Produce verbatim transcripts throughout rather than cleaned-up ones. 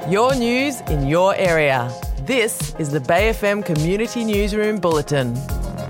Your news in your area. This is the Bay F M Community Newsroom Bulletin.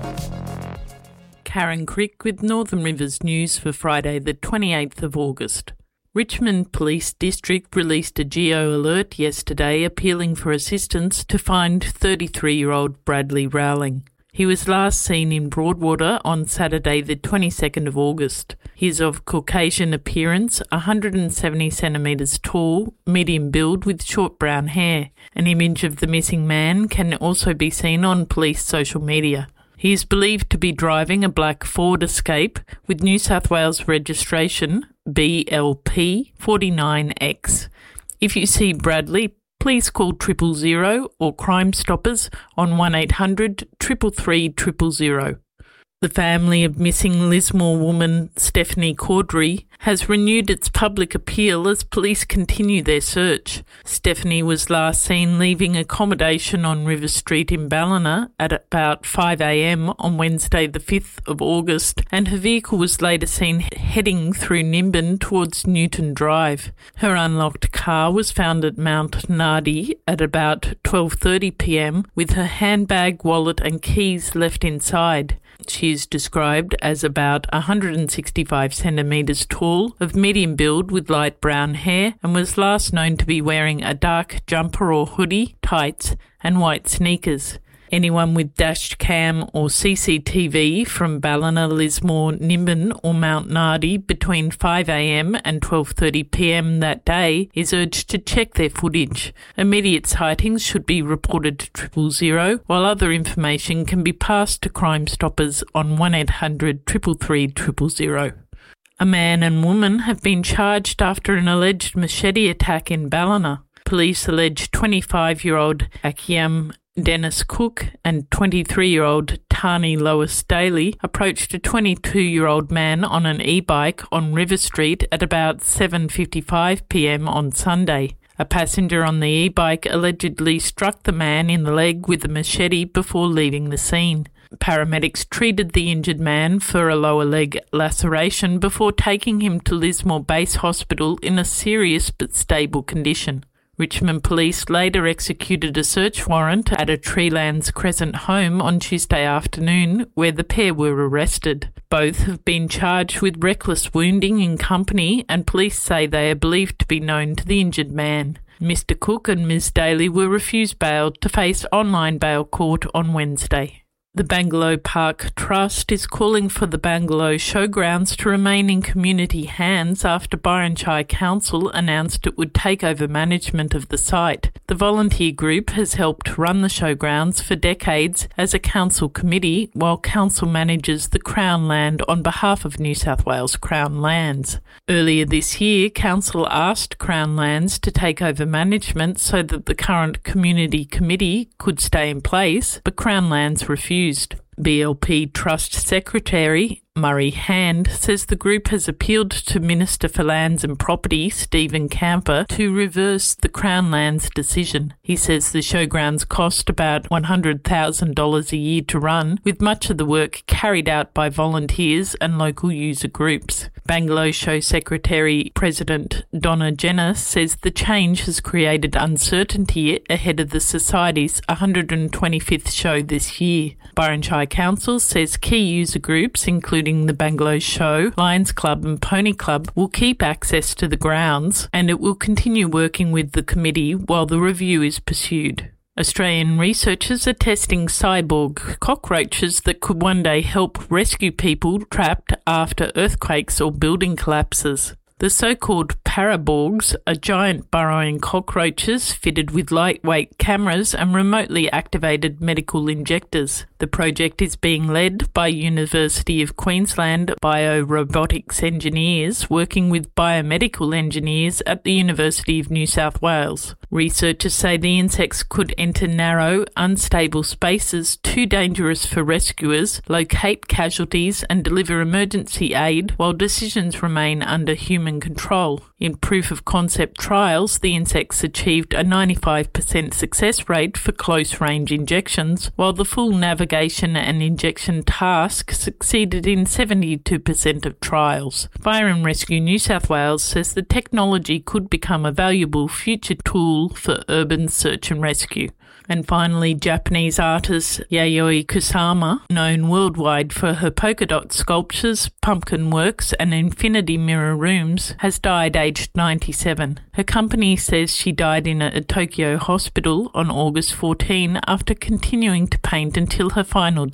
Karen Crick with Northern Rivers News for Friday the twenty-eighth of August. Richmond Police District released a geo alert yesterday appealing for assistance to find thirty-three-year-old Bradley Rowling. He was last seen in Broadwater on Saturday the twenty-second of August. He is of Caucasian appearance, one hundred seventy centimetres tall, medium build with short brown hair. An image of the missing man can also be seen on police social media. He is believed to be driving a black Ford Escape with New South Wales registration B L P forty-nine X. If you see Bradley, please call triple zero or Crime Stoppers on one eight hundred three three three triple zero. The family of missing Lismore woman Stephanie Caudry has renewed its public appeal as police continue their search. Stephanie was last seen leaving accommodation on River Street in Ballina at about five a m on Wednesday the fifth of August, and her vehicle was later seen heading through Nimbin towards Newton Drive. Her unlocked car was found at Mount Nardi at about twelve thirty p m with her handbag, wallet and keys left inside. She is described as about one hundred sixty-five centimetres tall, of medium build with light brown hair, and was last known to be wearing a dark jumper or hoodie, tights and white sneakers. Anyone with dash cam or C C T V from Ballina, Lismore, Nimbin or Mount Nardi between five a m and twelve thirty p m that day is urged to check their footage. Immediate sightings should be reported to triple zero, while other information can be passed to Crime Stoppers on one eight hundred three three three triple zero. A man and woman have been charged after an alleged machete attack in Ballina. Police allege twenty-five-year-old Akiam Dennis Cook and twenty-three-year-old Tani Lois Daly approached a twenty-two-year-old man on an e-bike on River Street at about seven fifty-five p m on Sunday. A passenger on the e-bike allegedly struck the man in the leg with a machete before leaving the scene. Paramedics treated the injured man for a lower leg laceration before taking him to Lismore Base Hospital in a serious but stable condition. Richmond Police later executed a search warrant at a Treelands Crescent home on Tuesday afternoon where the pair were arrested. Both have been charged with reckless wounding in company, and police say they are believed to be known to the injured man. Mister Cook and Miz Daly were refused bail to face online bail court on Wednesday. The Bangalow Park Trust is calling for the Bangalow Showgrounds to remain in community hands after Byron Shire Council announced it would take over management of the site. The volunteer group has helped run the showgrounds for decades as a council committee, while council manages the Crown land on behalf of New South Wales Crown Lands. Earlier this year, council asked Crown Lands to take over management so that the current community committee could stay in place, but Crown Lands refused. B L P Trust Secretary Murray Hand says the group has appealed to Minister for Lands and Property, Stephen Camper, to reverse the Crown Lands decision. He says the showgrounds cost about one hundred thousand dollars a year to run, with much of the work carried out by volunteers and local user groups. Bangalow Show Secretary President Donna Jenner says the change has created uncertainty ahead of the Society's one hundred twenty-fifth show this year. Byron Shire Council says key user groups, including the Bangalow Show, Lions Club and Pony Club, will keep access to the grounds, and it will continue working with the committee while the review is pursued. Australian researchers are testing cyborg cockroaches that could one day help rescue people trapped after earthquakes or building collapses. The so-called paraborgs are giant burrowing cockroaches fitted with lightweight cameras and remotely activated medical injectors. The project is being led by University of Queensland biorobotics engineers working with biomedical engineers at the University of New South Wales. Researchers say the insects could enter narrow, unstable spaces too dangerous for rescuers, locate casualties and deliver emergency aid while decisions remain under human control. In proof-of-concept trials, the insects achieved a ninety-five percent success rate for close-range injections, while the full navigation and injection task succeeded in seventy-two percent of trials. Fire and Rescue New South Wales says the technology could become a valuable future tool tool for urban search and rescue. And finally, Japanese artist Yayoi Kusama, known worldwide for her polka dot sculptures, pumpkin works and infinity mirror rooms, has died aged ninety-seven. Her company says she died in a Tokyo hospital on August fourteenth after continuing to paint until her final day.